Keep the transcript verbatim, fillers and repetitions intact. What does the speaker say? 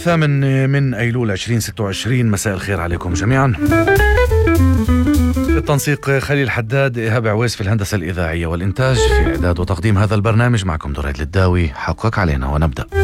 الثامن من أيلول ألفين وستة وعشرين. مساء الخير عليكم جميعا. التنسيق خليل حداد، إيهاب عويس في الهندسة الإذاعية والإنتاج، في إعداد وتقديم هذا البرنامج معكم دريد للداوي. حقك علينا ونبدأ.